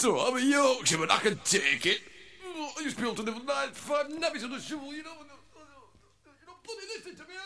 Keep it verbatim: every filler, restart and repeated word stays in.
So, I'm a Yorkshireman, I can take it. I used to be able to live on nine, five nabbies on a shovel, you know. You're not putting this into me,